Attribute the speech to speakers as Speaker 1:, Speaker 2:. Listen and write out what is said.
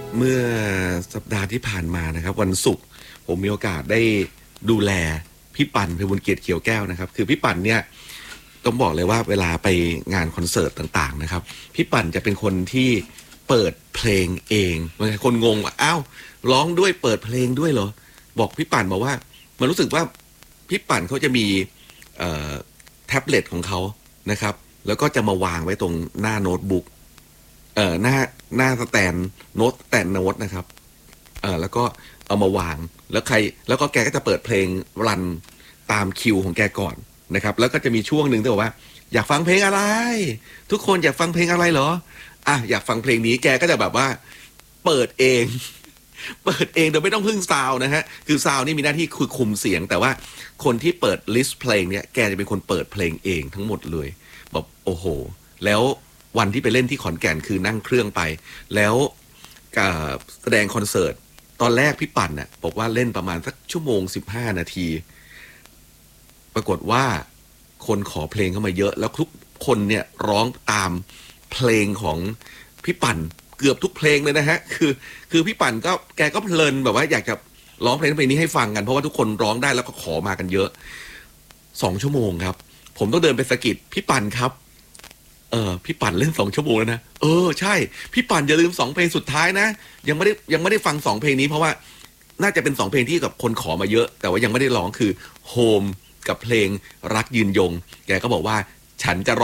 Speaker 1: เมื่อสัปดาห์ที่ผ่านมานะครับวันศุกร์ผมมีโอกาสได้ดูแลพี่ปั่นเพบุญเกียรติเขียวแก้วนะครับคือพี่ปั่นเนี่ยต้องบอกเลยว่าเวลาไปงานคอนเสิร์ตต่างๆนะครับพี่ปั่นจะเป็นคนที่เปิดเพลงเองบางคนงงว่าอ้าวร้องด้วยเปิดเพลงด้วยเหรอบอกพี่ปั่นบอกว่ามันรู้สึกว่าพี่ปั่นเขาจะมีแท็บเล็ตของเขานะครับแล้วก็จะมาวางไว้ตรงหน้าโน้ตบุ๊กหน้าสแตนโน้ตนะครับแล้วก็เอามาวางแล้วก็แกก็จะเปิดเพลงรันตามคิวของแกก่อนนะครับแล้วก็จะมีช่วงหนึ่งที่บอกว่าอยากฟังเพลงอะไรทุกคนอยากฟังเพลงอะไรเหรออยากฟังเพลงนี้แกก็จะแบบว่าเปิดเองเปิดเองโดยไม่ต้องพึ่งซาวนะฮะคือซาวนี่มีหน้าที่คือคุมเสียงแต่ว่าคนที่เปิดลิสต์เพลงเนี่ยแกจะเป็นคนเปิดเพลงเองทั้งหมดเลยแบบโอ้โหแล้ววันที่ไปเล่นที่ขอนแก่นคือนั่งเครื่องไปแล้วแสดงคอนเสิร์ตตอนแรกพี่ปั่นน่ะบอกว่าเล่นประมาณสักชั่วโมง15 นาทีปรากฏว่าคนขอเพลงเข้ามาเยอะแล้วทุกคนเนี่ยร้องตามเพลงของพี่ปั่นเกือบทุกเพลงเลยนะฮะคือพี่ปั่นก็แกก็เพลินแบบว่าอยากจะร้องเพลงนี้ให้ฟังกันเพราะว่าทุกคนร้องได้แล้วก็ขอมากันเยอะ2 ชั่วโมงครับผมต้องเดินไปสะกิดพี่ปั่นครับพี่ปั่นเล่น2 ชั่วโมงแล้วนะใช่พี่ปั่นอย่าลืม2 เพลงสุดท้ายนะยังไม่ได้ฟัง2 เพลงนี้เพราะว่าน่าจะเป็น2 เพลงที่กับคนขอมาเยอะแต่ว่ายังไม่ได้ร้องคือโฮมกับเพลงรักยืนยงแกก็บอกว่าฉันจะ